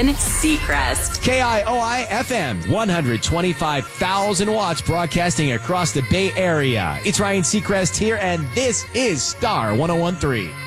Ryan Seacrest. KIOI-FM, 125,000 watts broadcasting across the Bay Area. It's Ryan Seacrest here, and this is Star 101.3.